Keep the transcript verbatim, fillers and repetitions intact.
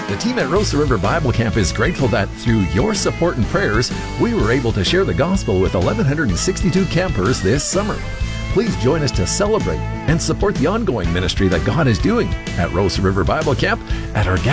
The team at Rosa River Bible Camp is grateful that through your support and prayers, we were able to share the gospel with eleven sixty-two campers this summer. Please join us to celebrate and support the ongoing ministry that God is doing at Rosa River Bible Camp at our